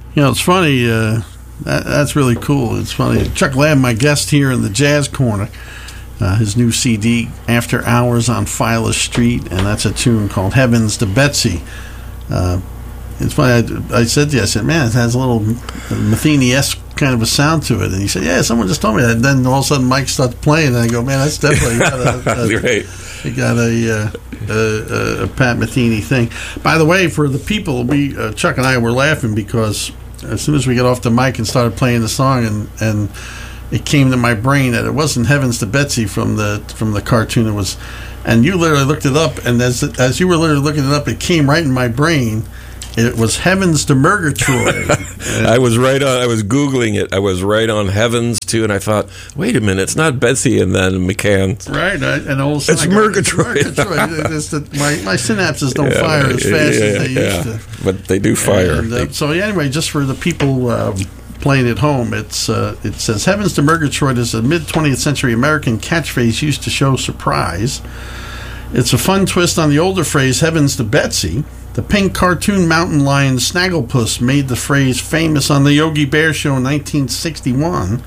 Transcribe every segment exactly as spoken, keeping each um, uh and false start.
You know, it's funny. Uh, that, that's really cool. It's funny. Chuck Lamb, my guest here in the Jazz Corner, uh, his new C D, After Hours on Filer Street, and that's a tune called Heavens to Betsy. Uh, it's funny. I, I said to you, I said, man, it has a little Metheny-esque kind of a sound to it. And he said, yeah, someone just told me that. And then all of a sudden Mike starts playing, and I go, man, that's definitely got a, a, right. You got a, uh, a, a Pat Metheny thing. By the way, for the people, we uh, Chuck and I were laughing because as soon as we got off the mic and started playing the song, and, and it came to my brain that it wasn't Heavens to Betsy from the from the cartoon. It was, and you literally looked it up, and as as you were literally looking it up, it came right in my brain. It was Heavens to Murgatroyd. I was right on. I was Googling it. I was right on Heavens too, and I thought, wait a minute, it's not Betsy and then McCann. Right, I, and all of a sudden it's I go, Murgatroyd. It's Murgatroyd. It's the, my my synapses don't yeah, fire as fast yeah, as they yeah, used yeah. to, but they do fire. And, uh, so anyway, just for the people uh, playing at home, it's uh, it says Heavens to Murgatroyd is a mid twentieth century American catchphrase used to show surprise. It's a fun twist on the older phrase Heavens to Betsy. The pink cartoon mountain lion Snagglepuss made the phrase famous on the Yogi Bear show in nineteen sixty-one.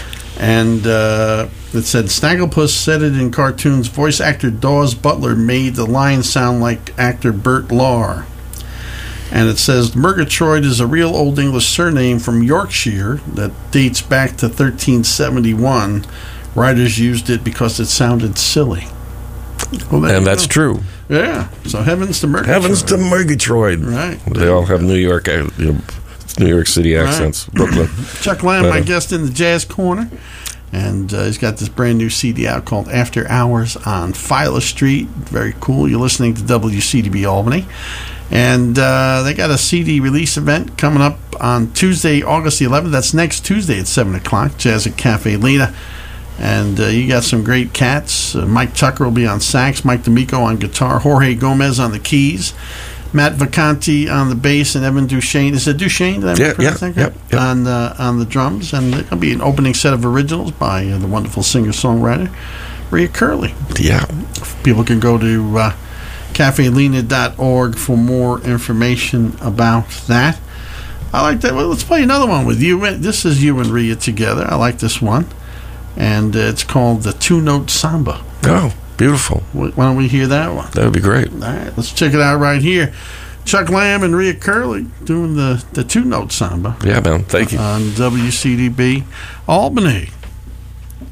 And uh, it said Snagglepuss said it in cartoons. Voice actor Dawes Butler made the lion sound like actor Bert Lahr. And it says Murgatroyd is a real Old English surname from Yorkshire that dates back to thirteen seventy-one. Writers used it because it sounded silly. Well, and that's go. true. Yeah. So Heavens to Murgatroyd. Heavens to Murgatroyd. Right. They all have New York, uh, you know, New York City accents. Right. Brooklyn. Chuck Lamb, but, uh, my guest in the Jazz Corner, and uh, he's got this brand new C D out called After Hours on Filer Street. Very cool. You're listening to W C D B Albany. And uh, they got a C D release event coming up on Tuesday, August the eleventh. That's next Tuesday at seven o'clock, Jazz at Cafe Lena. And uh, you got some great cats. Uh, Mike Tucker will be on sax, Mike D'Amico on guitar, Jorge Gomez on the keys, Matt Vacanti on the bass, and Evan Duchesne. Is it Duchesne? Did I yeah, yeah, that? Yep, yep. On, uh, on the drums. And there'll be an opening set of originals by uh, the wonderful singer-songwriter Rhea Curley. Yeah. People can go to uh, cafe lena dot org for more information about that. I like that. Well, let's play another one with you. This is you and Rhea together. I like this one. And uh, it's called the Two-Note Samba. Oh, beautiful. Why don't we hear that one? That would be great. All right, let's check it out right here. Chuck Lamb and Rhea Curley doing the, the Two-Note Samba. Yeah, man. Thank you. On W C D B Albany.